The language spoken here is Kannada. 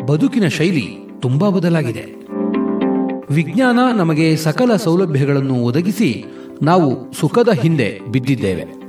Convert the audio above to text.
ಬದುಕಿನ ಶೈಲಿ ತುಂಬಾ ಬದಲಾಗಿದೆ. ವಿಜ್ಞಾನ ನಮಗೆ ಸಕಲ ಸೌಲಭ್ಯಗಳನ್ನು ಒದಗಿಸಿ ನಾವು ಸುಖದ ಹಿಂದೆ ಬಿದ್ದಿದ್ದೇವೆ.